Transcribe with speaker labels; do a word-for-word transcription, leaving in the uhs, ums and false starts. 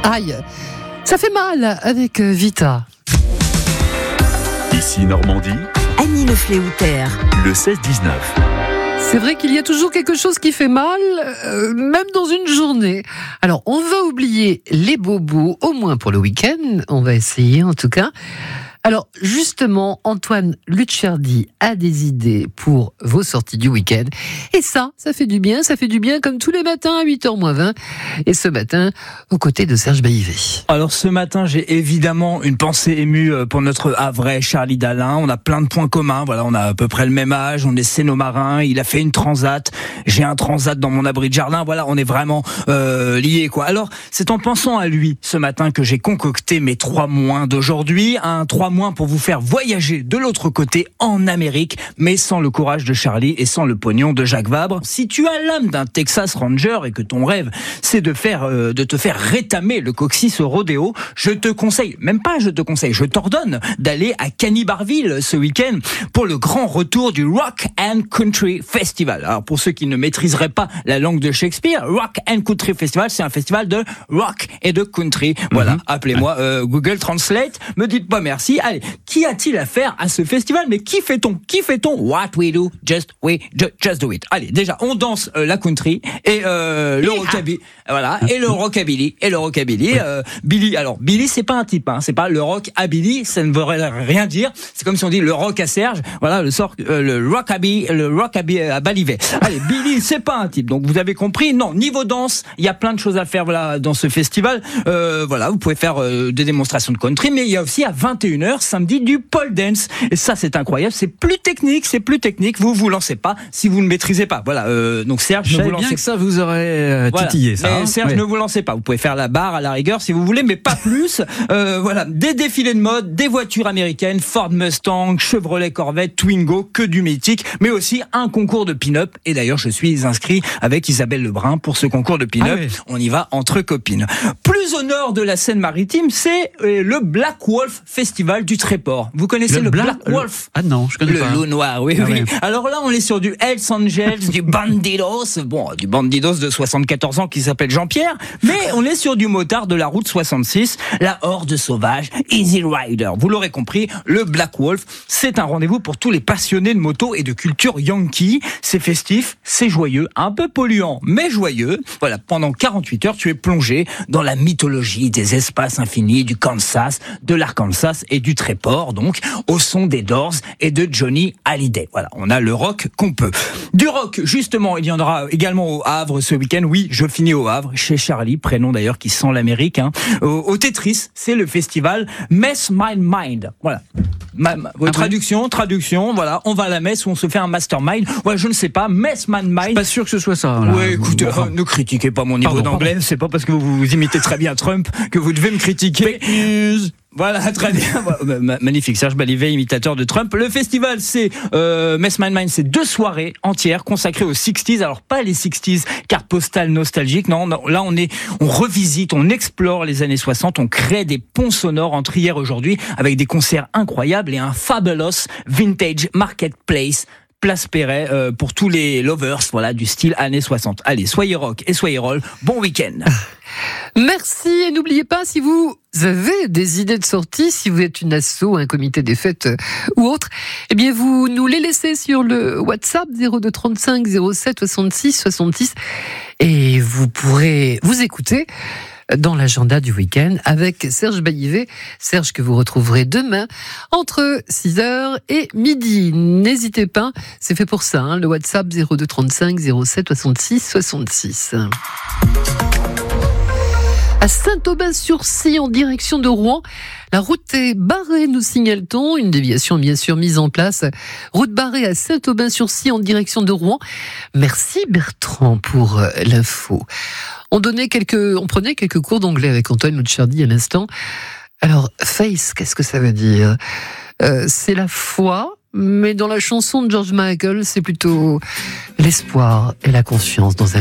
Speaker 1: Aïe, ça fait mal avec Vita.
Speaker 2: Ici Normandie,
Speaker 3: Annie Le Fléoutère,
Speaker 2: le seize dix-neuf.
Speaker 1: C'est vrai qu'il y a toujours quelque chose qui fait mal, euh, même dans une journée. Alors, on va oublier les bobos, au moins pour le week-end. On va essayer, en tout cas. Alors, justement, Antoine Luchardi a des idées pour vos sorties du week-end. Et ça, ça fait du bien. Ça fait du bien comme tous les matins à huit heures moins vingt. Et ce matin, aux côtés de Serge Baillivet.
Speaker 4: Alors ce matin, j'ai évidemment une pensée émue pour notre havrais Charlie Dalin. On a plein de points communs. Voilà, on a à peu près le même âge. On est cénomarins. Il a fait une transat. J'ai un transat dans mon abri de jardin. Voilà, on est vraiment euh, liés, quoi. Alors, c'est en pensant à lui ce matin que j'ai concocté mes trois moins d'aujourd'hui. Un trois moins pour vous faire voyager de l'autre côté en Amérique, mais sans le courage de Charlie et sans le pognon de Jacques Vabre. Si tu as l'âme d'un Texas Ranger et que ton rêve c'est de faire euh, de te faire rétamer le coccyx au rodéo, je te conseille, même pas je te conseille, je t'ordonne d'aller à Cannibarville ce week-end pour le grand retour du Rock and Country Festival. Alors pour ceux qui ne maîtriseraient pas la langue de Shakespeare, Rock and Country Festival, c'est un festival de rock et de country. Voilà, mm-hmm. Appelez-moi euh, Google Translate, me dites pas merci. Allez, qui a-t-il à faire à ce festival? Mais qui fait-on? Qui fait-on? What we do, just we ju- just do it. Allez, déjà, on danse euh, la country et euh, le rockabilly, voilà, et le rockabilly et le rockabilly. Euh, Billy, alors Billy, c'est pas un type, hein, c'est pas le rock à Billy, ça ne veut rien dire. C'est comme si on dit le rock à Serge. Voilà, le sort, euh, le rockabilly, le rockabilly à Balivet. Allez, Billy, c'est pas un type. Donc vous avez compris. Non, niveau danse, il y a plein de choses à faire. Voilà, dans ce festival. Euh, voilà, vous pouvez faire euh, des démonstrations de country, mais il y a aussi à vingt et une heures samedi du pole dance. Et ça, c'est incroyable. C'est plus technique, c'est plus technique. Vous vous lancez pas si vous ne maîtrisez pas. Voilà. Euh, donc Serge,
Speaker 5: je
Speaker 4: ne vous
Speaker 5: savais
Speaker 4: lancez
Speaker 5: bien que ça vous aurait euh, titillé.
Speaker 4: Voilà.
Speaker 5: Ça.
Speaker 4: Mais
Speaker 5: hein
Speaker 4: Serge,
Speaker 5: oui.
Speaker 4: ne vous lancez pas. Vous pouvez faire la barre à la rigueur si vous voulez, mais pas plus. Euh, voilà. Des défilés de mode, des voitures américaines, Ford Mustang, Chevrolet Corvette, Twingo, que du mythique, mais aussi un concours de pin-up. Et d'ailleurs, je suis inscrit avec Isabelle Lebrun pour ce concours de pin-up. Ah oui. On y va entre copines. Plus au nord de la Seine-Maritime, c'est euh, le Black Wolf Festival du Tréport. Vous connaissez le, le Black, Black Wolf?
Speaker 5: Ah non, je connais
Speaker 4: le
Speaker 5: pas.
Speaker 4: Le loup noir, oui, ah oui. oui. Alors là, on est sur du Hells Angels, du Bandidos, bon, du Bandidos de soixante-quatorze ans qui s'appelle Jean-Pierre, mais on est sur du motard de la route soixante-six, la horde sauvage, Easy Rider. Vous l'aurez compris, le Black Wolf, c'est un rendez-vous pour tous les passionnés de moto et de culture yankee. C'est festif, c'est joyeux, un peu polluant, mais joyeux. Voilà, pendant quarante-huit heures, tu es plongé dans la mythologie des espaces infinis du Kansas, de l'Arkansas et du Tréport, donc, au son des Doors et de Johnny Hallyday. Voilà, on a le rock qu'on peut. Du rock, justement, il y en aura également au Havre ce week-end. Oui, je finis au Havre, chez Charlie, prénom d'ailleurs qui sent l'Amérique. Hein. Au, au Tetris, c'est le festival Mess My Mind. Voilà. Ma, ma, ah traduction, oui. traduction, voilà. On va à la messe où on se fait un mastermind. Ouais, je ne sais pas. Mess My Mind. Je suis
Speaker 5: pas sûr que ce soit ça.
Speaker 4: Là. Ouais, écoutez, bon, euh, ne critiquez pas mon niveau
Speaker 5: pardon,
Speaker 4: d'anglais.
Speaker 5: pardon.
Speaker 4: C'est pas parce que vous, vous imitez très bien Trump que vous devez me critiquer.
Speaker 5: Fake news.
Speaker 4: Voilà, très bien. Magnifique, Serge Baillivet, imitateur de Trump. Le festival, c'est euh, Mess My Mind, c'est deux soirées entières consacrées aux sixties. Alors pas les sixties, carte postale nostalgique. Non, non, là on est, on revisite, on explore les années soixante, on crée des ponts sonores entre hier et aujourd'hui avec des concerts incroyables et un fabulous vintage marketplace. Place Perret euh, pour tous les lovers, voilà, du style années soixante. Allez, soyez rock et soyez roll. Bon week-end.
Speaker 1: Merci, et n'oubliez pas, si vous avez des idées de sortie, si vous êtes une asso, un comité des fêtes euh, ou autre, eh bien vous nous les laissez sur le WhatsApp zéro deux trente-cinq zéro sept soixante-six soixante-six et vous pourrez vous écouter dans l'agenda du week-end avec Serge Baillivet. Serge que vous retrouverez demain entre six heures et midi. N'hésitez pas, c'est fait pour ça, hein, le WhatsApp zéro deux trente-cinq zéro sept soixante-six soixante-six. À Saint-Aubin-sur-Scie, en direction de Rouen, la route est barrée, nous signale-t-on. Une déviation, bien sûr, mise en place. Route barrée à Saint-Aubin-sur-Scie, en direction de Rouen. Merci Bertrand pour l'info. On donnait quelques, on prenait quelques cours d'anglais avec Antoine Luchardi à l'instant. Alors, face, qu'est-ce que ça veut dire ? euh, C'est la foi, mais dans la chanson de George Michael, c'est plutôt l'espoir et la confiance dans un